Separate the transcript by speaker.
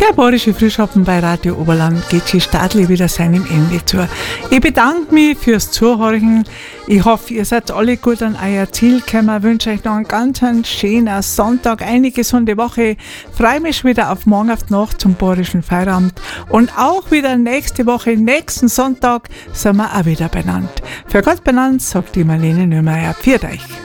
Speaker 1: Der bayerische Frühschoppen bei Radio Oberland geht schon startlich wieder seinem Ende zu. Ich bedanke mich fürs Zuhören. Ich hoffe, ihr seid alle gut an euer Ziel gekommen. Ich wünsche euch noch einen ganz schönen Sonntag, eine gesunde Woche. Freue mich wieder auf morgen auf die Nacht zum Bayerischen Feierabend. Und auch wieder nächste Woche, nächsten Sonntag, sind wir auch wieder benannt. Für Gott benannt, sagt die Marlene Nürmeier. Pfiat euch.